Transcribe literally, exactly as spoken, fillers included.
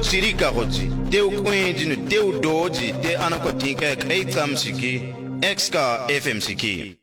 sirika gotsi teu kwenji ne teu doji te anako tinka kai tsam siki exka F M siki